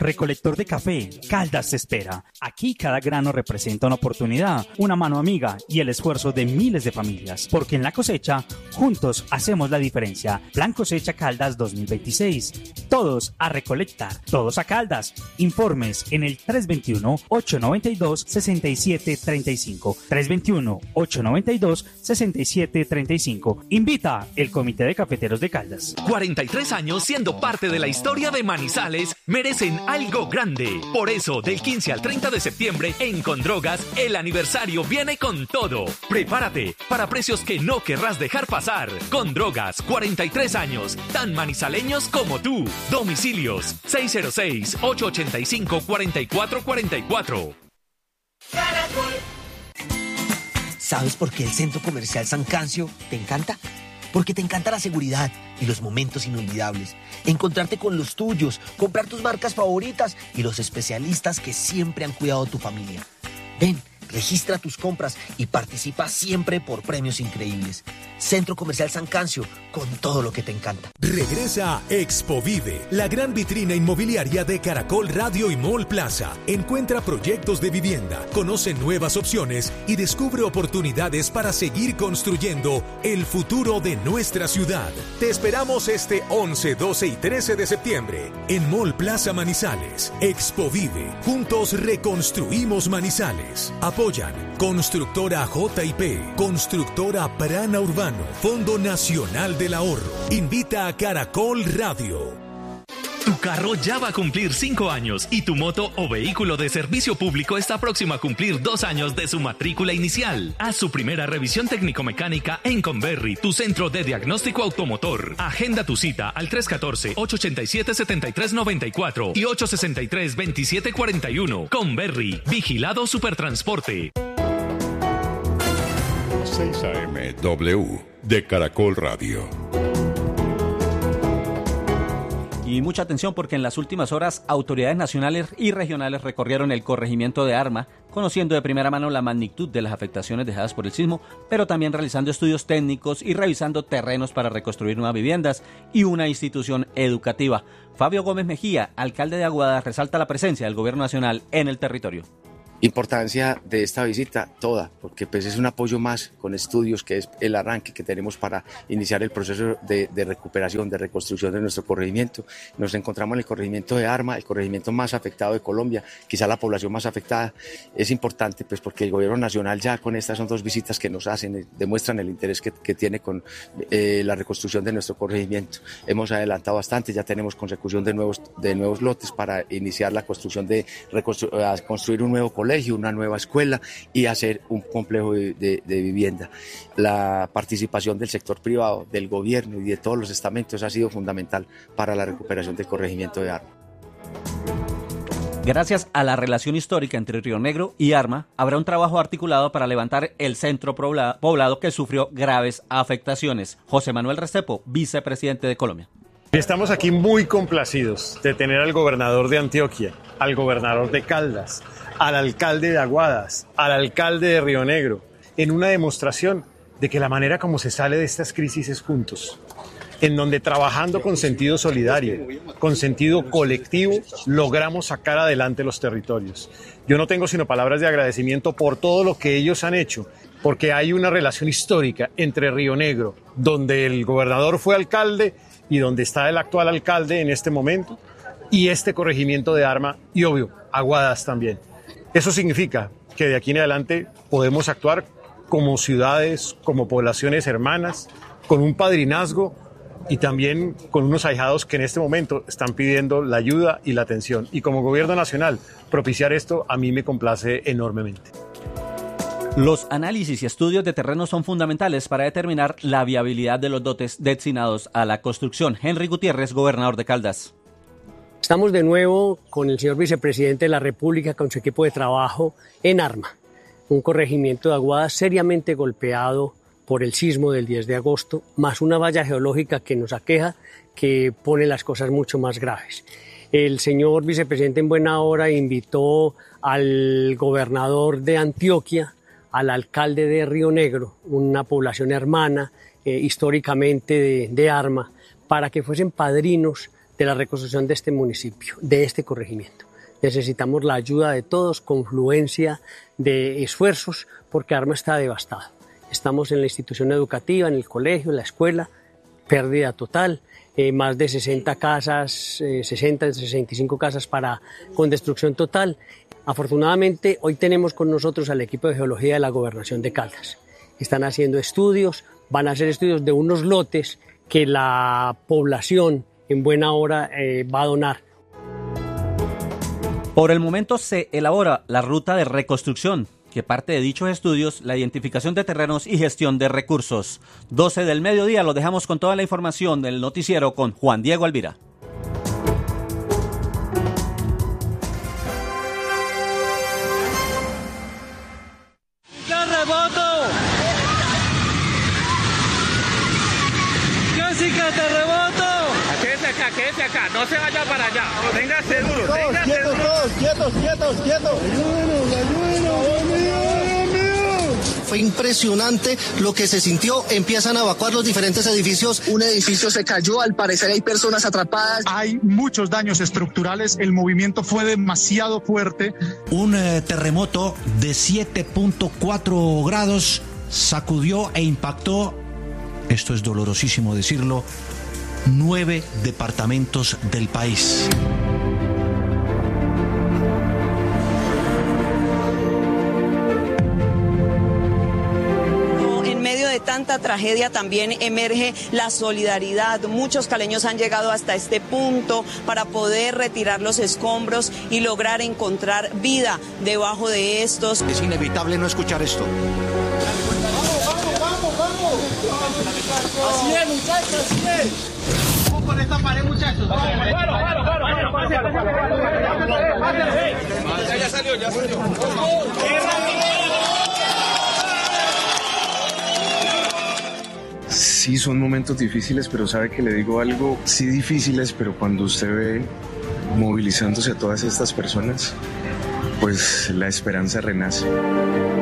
Recolector de café, Caldas te espera. Aquí cada grano representa una oportunidad, una mano amiga y el esfuerzo de miles de familias. Porque en la cosecha, juntos hacemos la diferencia. Plan Cosecha Caldas 2026. Todos a recolectar, todos a Caldas. Informes en el 321-892-6735. 321-892-6735. Invita el Comité de Cafeteros de Caldas. 43 años siendo parte de la historia de Manizales merecen algo grande. Por eso, del 15 al 30 de septiembre, en Condrogas, el aniversario viene con todo. Prepárate para precios que no querrás dejar pasar. Condrogas, 43 años, tan manizaleños como tú. Domicilios, 606-885-4444. ¿Sabes por qué el Centro Comercial San Cancio te encanta? Porque te encanta la seguridad y los momentos inolvidables. Encontrarte con los tuyos, comprar tus marcas favoritas y los especialistas que siempre han cuidado tu familia. Ven, registra tus compras y participa siempre por premios increíbles. Centro Comercial San Cancio, con todo lo que te encanta. Regresa Expovive, la gran vitrina inmobiliaria de Caracol Radio y Mall Plaza. Encuentra proyectos de vivienda, conoce nuevas opciones y descubre oportunidades para seguir construyendo el futuro de nuestra ciudad. Te esperamos este 11, 12 y 13 de septiembre en Mall Plaza Manizales. Expovive, juntos reconstruimos Manizales. Apoyan Constructora JIP, Constructora Prana Urbano, Fondo Nacional del Ahorro. Invita a Caracol Radio. Tu carro ya va a cumplir 5 años y tu moto o vehículo de servicio público está próximo a cumplir 2 años de su matrícula inicial. Haz su primera revisión técnico-mecánica en Converri, tu centro de diagnóstico automotor. Agenda tu cita al 314-887-7394 y 863-2741. Converri, Vigilado Supertransporte. 6 AM W de Caracol Radio. Y mucha atención porque en las últimas horas autoridades nacionales y regionales recorrieron el corregimiento de Arma, conociendo de primera mano la magnitud de las afectaciones dejadas por el sismo, pero también realizando estudios técnicos y revisando terrenos para reconstruir nuevas viviendas y una institución educativa. Fabio Gómez Mejía, alcalde de Aguadas, resalta la presencia del gobierno nacional en el territorio. Importancia de esta visita toda, porque pues es un apoyo más con estudios, que es el arranque que tenemos para iniciar el proceso de recuperación, de reconstrucción de nuestro corregimiento. Nos encontramos en el corregimiento de Arma, el corregimiento más afectado de Colombia, quizá la población más afectada. Es importante pues porque el gobierno nacional ya con estas son 2 visitas que nos hacen, demuestran el interés que tiene con la reconstrucción de nuestro corregimiento. Hemos adelantado bastante, ya tenemos consecución de nuevos lotes para iniciar la construcción construir un nuevo colegio, una nueva escuela y hacer un complejo de vivienda. La participación del sector privado, del gobierno y de todos los estamentos ha sido fundamental para la recuperación del corregimiento de Arma. Gracias a la relación histórica entre Río Negro y Arma, habrá un trabajo articulado para levantar el centro poblado que sufrió graves afectaciones. José Manuel Restrepo, vicepresidente de Colombia. Estamos aquí muy complacidos de tener al gobernador de Antioquia, al gobernador de Caldas, al alcalde de Aguadas, al alcalde de Río Negro, en una demostración de que la manera como se sale de estas crisis es juntos, en donde trabajando con sentido solidario, con sentido colectivo, logramos sacar adelante los territorios. Yo no tengo sino palabras de agradecimiento por todo lo que ellos han hecho, porque hay una relación histórica entre Río Negro, donde el gobernador fue alcalde y donde está el actual alcalde en este momento, y este corregimiento de Arma, y obvio, Aguadas también. Eso significa que de aquí en adelante podemos actuar como ciudades, como poblaciones hermanas, con un padrinazgo y también con unos ahijados que en este momento están pidiendo la ayuda y la atención. Y como gobierno nacional, propiciar esto a mí me complace enormemente. Los análisis y estudios de terreno son fundamentales para determinar la viabilidad de los lotes destinados a la construcción. Henry Gutiérrez, gobernador de Caldas. Estamos de nuevo con el señor vicepresidente de la República, con su equipo de trabajo en Arma, un corregimiento de Aguadas seriamente golpeado por el sismo del 10 de agosto, más una valla geológica que nos aqueja, que pone las cosas mucho más graves. El señor vicepresidente en buena hora invitó al gobernador de Antioquia, al alcalde de Río Negro, una población hermana históricamente de Arma, para que fuesen padrinos de la reconstrucción de este municipio, de este corregimiento. Necesitamos la ayuda de todos, confluencia de esfuerzos, porque Arma está devastado. Estamos en la institución educativa, en el colegio, en la escuela, pérdida total, más de 60 casas, 65 casas con destrucción total. Afortunadamente, hoy tenemos con nosotros al equipo de geología de la Gobernación de Caldas. Están haciendo estudios, van a hacer estudios de unos lotes que la población en buena hora va a donar. Por el momento se elabora la ruta de reconstrucción, que parte de dichos estudios, la identificación de terrenos y gestión de recursos. 12 del mediodía, lo dejamos con toda la información del noticiero con Juan Diego Alvira. ¡Terremoto! ¡Casi que terremoto! Quédese acá, no se vaya para allá. Venga seguro, venga seguro. Quietos. Fue impresionante lo que se sintió. Empiezan a evacuar los diferentes edificios. Un edificio se cayó, al parecer hay personas atrapadas. Hay muchos daños estructurales, el movimiento fue demasiado fuerte. Un terremoto de 7.4 grados sacudió e impactó, esto es dolorosísimo decirlo, 9 departamentos del país. De tanta tragedia también emerge la solidaridad. Muchos caleños han llegado hasta este punto para poder retirar los escombros y lograr encontrar vida debajo de estos. Es inevitable no escuchar esto. Vamos. Así es, muchachos, así es. Vamos con esta pared, muchachos. Ya salió. Sí, son momentos difíciles, pero sabe que le digo algo, sí difíciles, pero cuando usted ve movilizándose a todas estas personas, pues la esperanza renace.